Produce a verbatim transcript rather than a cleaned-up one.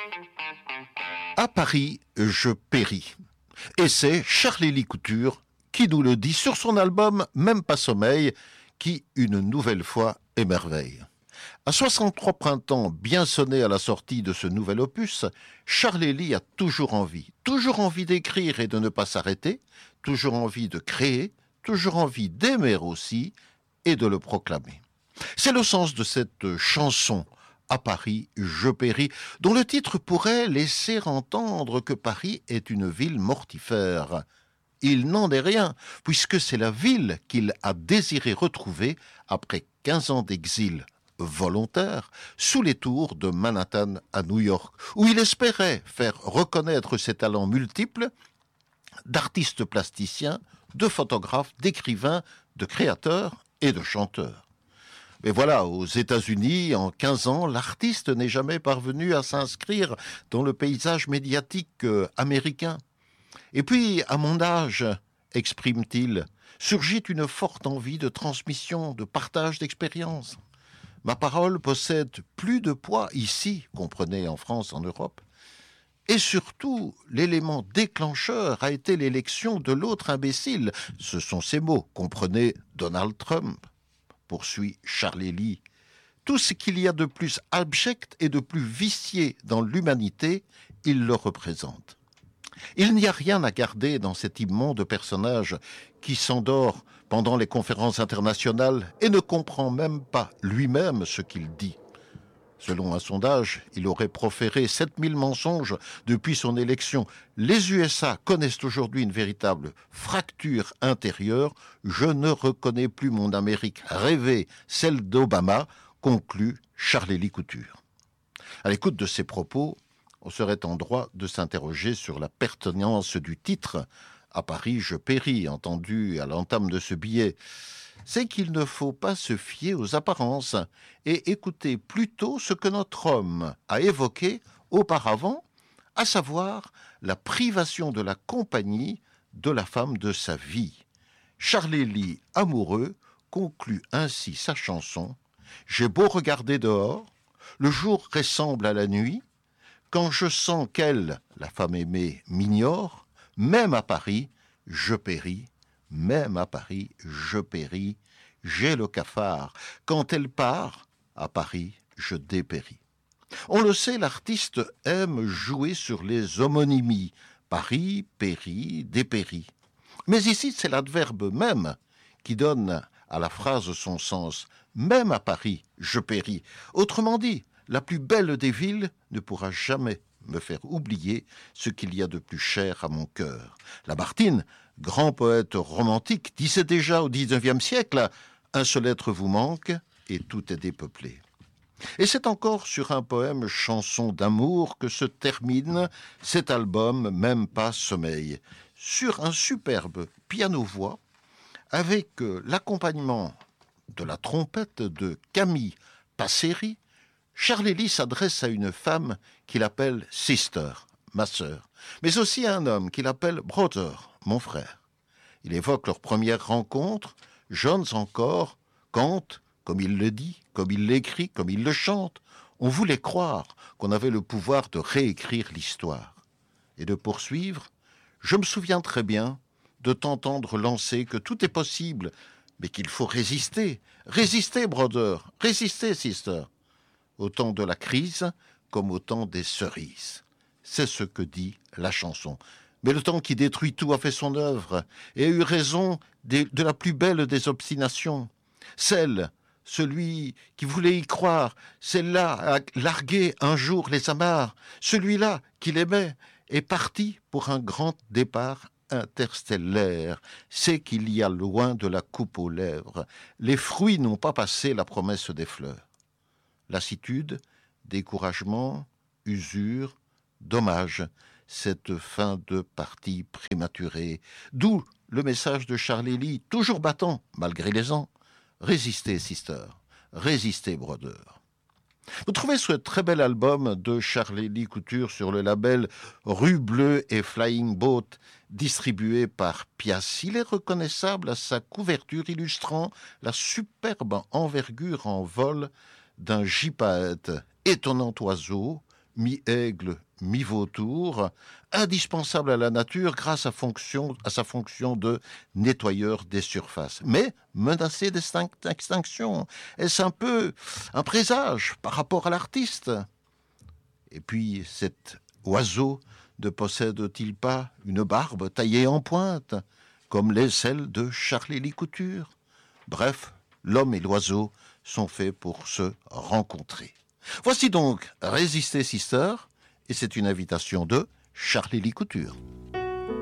À Paris, je péris. Et c'est Charlélie Couture qui nous le dit sur son album Même pas sommeil, qui, une nouvelle fois, émerveille. À soixante-trois printemps bien sonnés à la sortie de ce nouvel opus, Charlélie a toujours envie, toujours envie d'écrire et de ne pas s'arrêter, toujours envie de créer, toujours envie d'aimer aussi et de le proclamer. C'est le sens de cette chanson « À Paris, je péris », dont le titre pourrait laisser entendre que Paris est une ville mortifère. Il n'en est rien, puisque c'est la ville qu'il a désiré retrouver après quinze ans d'exil volontaire sous les tours de Manhattan à New York, où il espérait faire reconnaître ses talents multiples d'artiste plasticien, de photographe, d'écrivain, de créateur et de chanteur. Mais voilà, aux États-Unis, en quinze ans, l'artiste n'est jamais parvenu à s'inscrire dans le paysage médiatique euh, américain. Et puis, à mon âge, exprime-t-il, surgit une forte envie de transmission, de partage d'expériences. Ma parole possède plus de poids ici, comprenez, en France, en Europe. Et surtout, l'élément déclencheur a été l'élection de l'autre imbécile. Ce sont ces mots, comprenez, Donald Trump, poursuit Charlélie. Tout ce qu'il y a de plus abject et de plus vicié dans l'humanité, il le représente. Il n'y a rien à garder dans cet immonde personnage qui s'endort pendant les conférences internationales et ne comprend même pas lui-même ce qu'il dit. Selon un sondage, il aurait proféré sept mille mensonges depuis son élection. Les U S A connaissent aujourd'hui une véritable fracture intérieure. Je ne reconnais plus mon Amérique rêvée, celle d'Obama, conclut Charlélie Couture. À l'écoute de ces propos, on serait en droit de s'interroger sur la pertinence du titre « À Paris, je péris », entendu à l'entame de ce billet. C'est qu'il ne faut pas se fier aux apparences et écouter plutôt ce que notre homme a évoqué auparavant, à savoir la privation de la compagnie de la femme de sa vie. Charlélie, amoureux, conclut ainsi sa chanson « J'ai beau regarder dehors, le jour ressemble à la nuit, quand je sens qu'elle, la femme aimée, m'ignore, même à Paris, je péris. Même à Paris, je péris, j'ai le cafard. Quand elle part, à Paris, je dépéris. » On le sait, l'artiste aime jouer sur les homonymies. Paris, péri, dépéri. Mais ici, c'est l'adverbe même qui donne à la phrase son sens. Même à Paris, je péris. Autrement dit, la plus belle des villes ne pourra jamais me faire oublier ce qu'il y a de plus cher à mon cœur. Lamartine, grand poète romantique, disait déjà au dix-neuvième siècle « Un seul être vous manque et tout est dépeuplé ». Et c'est encore sur un poème chanson d'amour que se termine cet album Même pas sommeil, sur un superbe piano-voix avec l'accompagnement de la trompette de Camille Passeri. Charlélie s'adresse à une femme qu'il appelle « sister », ma sœur, mais aussi à un homme qu'il appelle « brother », mon frère. Il évoque leur première rencontre, jeunes encore, quand, comme il le dit, comme il l'écrit, comme il le chante, on voulait croire qu'on avait le pouvoir de réécrire l'histoire. Et de poursuivre, je me souviens très bien de t'entendre lancer que tout est possible, mais qu'il faut résister. Résister, brother, résister, sister. Au temps de la crise comme au temps des cerises. C'est ce que dit la chanson. Mais le temps qui détruit tout a fait son œuvre et a eu raison des, de la plus belle des obstinations. Celle, celui qui voulait y croire, celle-là a largué un jour les amarres. Celui-là qui l'aimait est parti pour un grand départ interstellaire. C'est qu'il y a loin de la coupe aux lèvres. Les fruits n'ont pas passé la promesse des fleurs. Lassitude, découragement, usure, dommage, cette fin de partie prématurée. D'où le message de Charlélie, toujours battant, malgré les ans. Résistez, sister, résistez, brother. Vous trouvez ce très bel album de Charlélie Couture sur le label Rue Bleue et Flying Boat, distribué par Pias. Il est reconnaissable à sa couverture illustrant la superbe envergure en vol d'un gypaète, étonnant oiseau, mi-aigle, mi-vautour, indispensable à la nature grâce à, fonction, à sa fonction de nettoyeur des surfaces, mais menacé d'extinction. Est-ce un peu un présage par rapport à l'artiste? Et puis cet oiseau ne possède-t-il pas une barbe taillée en pointe, comme les celles de Charlélie Couture? Bref, l'homme et l'oiseau sont faits pour se rencontrer. Voici donc Résister Sister, et c'est une invitation de Charlélie Couture.